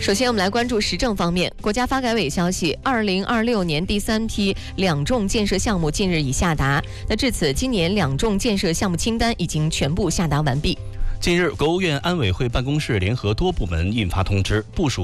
首先，我们来关注时政方面。国家发改委消息，2026年第3批两重建设项目近日已下达。至此，今年两重建设项目清单已经全部下达完毕。 近日，国务院安委会办公室联合多部门印发通知，部署